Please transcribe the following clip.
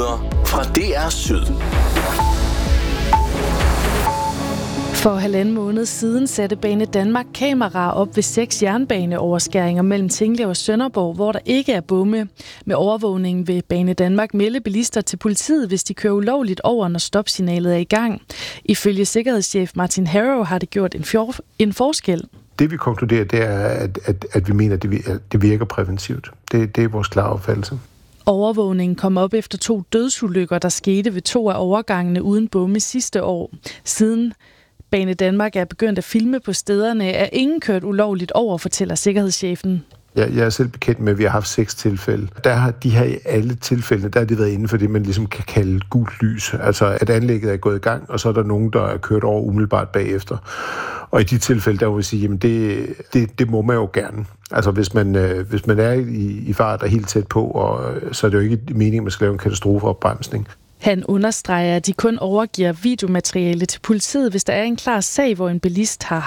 Nyheder fra DR Syd. For 1,5 måned siden satte Banedanmark kameraer op ved 6 jernbaneoverskæringer mellem Tinglev og Sønderborg, hvor der ikke er bomme. Med overvågningen vil Banedanmark melde bilister til politiet, hvis de kører ulovligt over, når stopsignalet er i gang. Ifølge sikkerhedschef Martin Harrow har det gjort en forskel. Det vi konkluderer, det er, at vi mener, at det virker præventivt. Det er vores klare opfattelse. Overvågningen kom op efter 2 dødsulykker, der skete ved 2 af overgangene uden bomme sidste år. Siden Banedanmark er begyndt at filme på stederne, er ingen kørt ulovligt over, fortæller sikkerhedschefen. Jeg er selv bekendt med, at vi har haft 6 tilfælde. Der har de her i alle tilfældene, der har det været inden for det, man ligesom kan kalde gult lys. Altså, at anlægget er gået i gang, og så er der nogen, der er kørt over umiddelbart bagefter. Og i de tilfælde, der vil jeg sige, jamen det må man jo gerne. Altså, hvis man er i fart og helt tæt på, og så er det jo ikke meningen, at man skal lave en katastrofeopbremsning. Han understreger, at de kun overgiver videomateriale til politiet, hvis der er en klar sag, hvor en bilist har